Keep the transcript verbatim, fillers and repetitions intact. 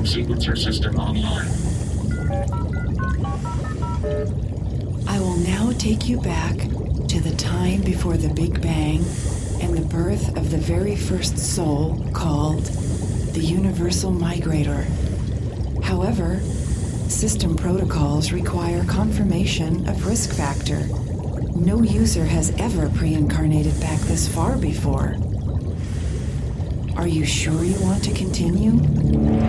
Gene sequencer system online. I will now take you back to the time before the Big Bang and the birth of the very first soul called the Universal Migrator. However, system protocols require confirmation of risk factor. No user has ever pre-incarnated back this far before. Are you sure you want to continue?